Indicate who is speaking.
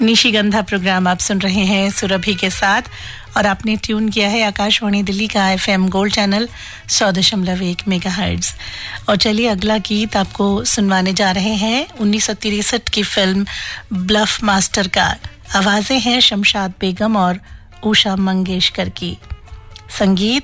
Speaker 1: निशिगंधा programme आप सुन रहे हैं सुरभि के साथ और आपने ट्यून किया है आकाशवाणी दिल्ली का FM गोल्ड चैनल 100.1 मेगाहर्ट्ज। और चलिए अगला गीत आपको सुनवाने जा रहे हैं 1963 की फिल्म ब्लफ मास्टर का। आवाजें हैं शमशाद बेगम और उषा मंगेशकर की। संगीत